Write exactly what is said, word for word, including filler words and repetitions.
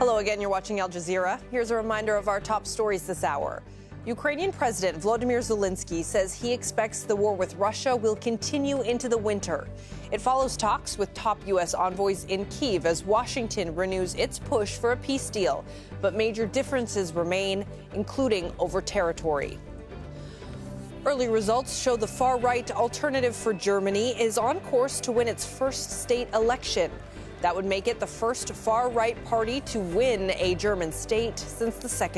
Hello again, you're watching Al Jazeera. Here's a reminder of our top stories this hour. Ukrainian President Volodymyr Zelensky says he expects the war with Russia will continue into the winter. It follows talks with top U S envoys in Kyiv as Washington renews its push for a peace deal. But major differences remain, including over territory. Early results show the far-right Alternative for Germany is on course to win its first state election. That would make it the first far-right party to win a German state since the Second